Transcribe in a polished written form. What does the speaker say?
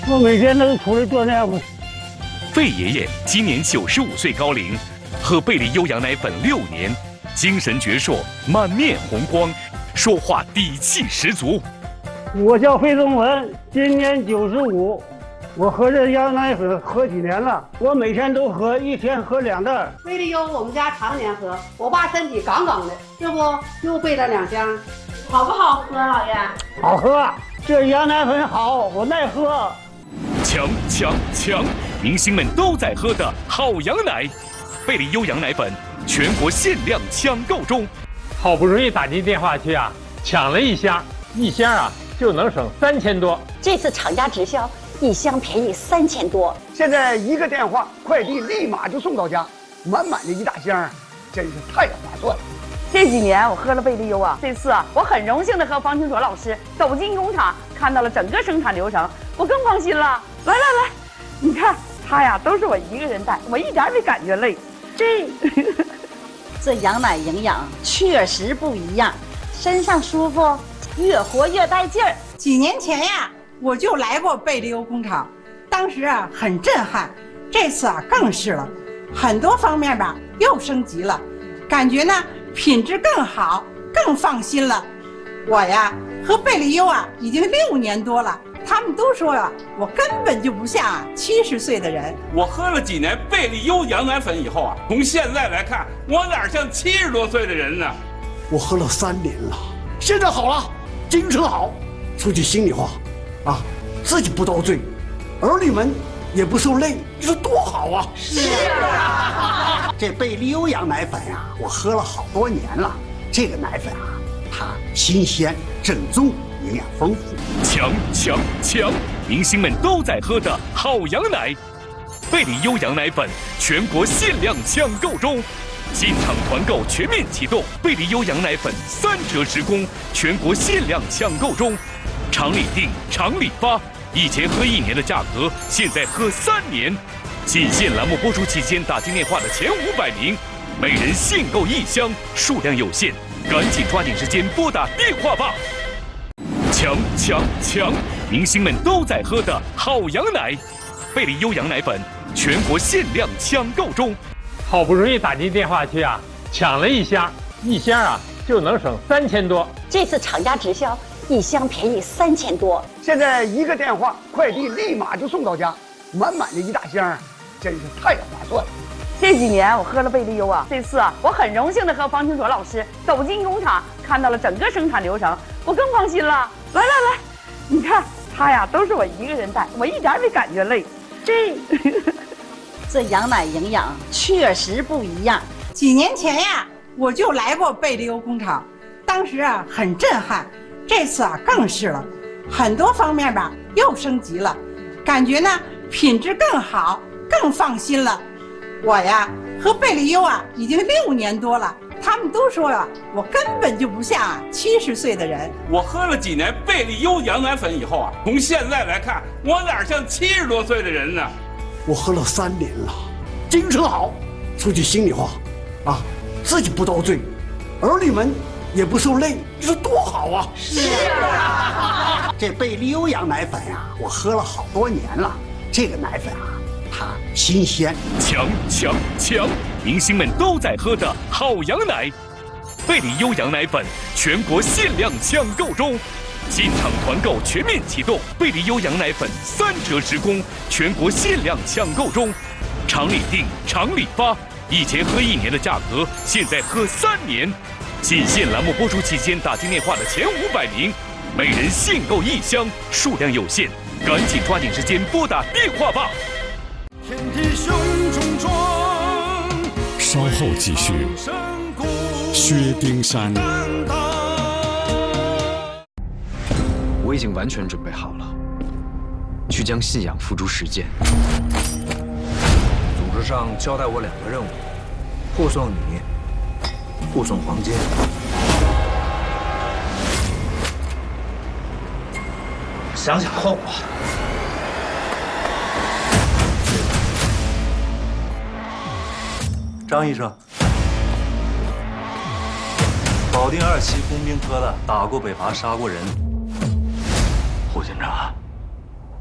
我每天都出来锻炼。 费爷爷今年95岁高龄，喝贝利优羊奶粉6年，精神矍铄，满面红光，说话底气十足。 我叫费宗文，今年95，我喝这羊奶粉喝几年了？我每天都喝，一天喝2袋。 贝利优我们家常年喝，我爸身体杠杠的，这不又备了2箱，好不好喝，老爷？ 好喝，这羊奶粉好，我耐喝。 强！明星们都在喝的好羊奶，贝利优羊奶粉全国限量抢购中。 好不容易打进电话去啊，抢了1箱，1箱啊就能省3000多。 这次厂家直销，1箱便宜3000多。 现在一个电话，快递立马就送到家，满满的一大箱，真是太划算了。 这几年我喝了贝利优啊，这次啊，我很荣幸的和方清卓老师走进工厂，看到了整个生产流程，我更放心了。来，你看他呀，都是我一个人带，我一点没感觉累。 这羊奶营养确实不一样，身上舒服，越活越带劲儿。 几年前呀，我就来过贝利优工厂，当时啊很震撼，这次啊更是了，很多方面吧又升级了，感觉呢品质更好，更放心了。我呀喝贝利优啊已经6年多了，他们都说啊我根本就不像70岁的人。 我喝了几年贝利优羊奶粉以后啊，从现在来看，我哪像70多岁的人呢？ 我喝了3年了，现在好了，精神好。说句心里话，啊，自己不遭罪，儿女们也不受累，你说多好啊！ 是啊， 这贝利优羊奶粉呀，我喝了好多年了。这个奶粉啊，它新鲜、正宗，营养丰富。 强！明星们都在喝的好羊奶，贝利优羊奶粉全国限量抢购中。进场团购全面启动，贝利优羊奶粉3折直供，全国限量抢购中。厂里订，厂里发，以前喝1年的价格，现在喝3年。仅限栏目播出期间打进电话的前500名，每人限购1箱，数量有限，赶紧抓紧时间拨打电话吧！强！明星们都在喝的好羊奶，贝利优羊奶粉全国限量抢购中。 好不容易打进电话去啊，抢了1箱，1箱啊就能省3000多。 这次厂家直销，1箱便宜3000多。 现在一个电话，快递立马就送到家，满满的一大箱，真是太划算了。 这几年我喝了贝利优啊，这次啊，我很荣幸的和方清卓老师走进工厂，看到了整个生产流程，我更放心了。来，你看他呀，都是我一个人带，我一点没感觉累。 这羊奶营养确实不一样。 几年前呀，我就来过贝利优工厂，当时啊很震撼，这次啊更是了，很多方面吧又升级了，感觉呢品质更好，更放心了。我呀喝贝利优啊已经6年多了，他们都说啊我根本就不像70岁的人。 我喝了几年贝利优羊奶粉以后啊，从现在来看，我哪像70多岁的人呢？ 我喝了3年了，精神好。说句心里话，啊，自己不遭罪，儿女们也不受累，你说多好啊！ 是啊， 这贝利优羊奶粉呀，我喝了好多年了。这个奶粉啊，它新鲜。 强！明星们都在喝的好羊奶，贝利优羊奶粉全国限量抢购中。进场团购全面启动，贝利优羊奶粉3折直供，全国限量抢购中。厂里订，厂里发，以前喝1年的价格，现在喝3年。仅限栏目播出期间打进电话的前500名，每人限购1箱，数量有限，赶紧抓紧时间拨打电话吧！ 天地胸中壮， 稍后继续。薛丁山。 我已经完全准备好了，去将信仰付诸实践。组织上交代我2个任务：护送你，护送黄金。 想想后果。 张医生，保定2期工兵科的，打过北伐，杀过人。 胡警长，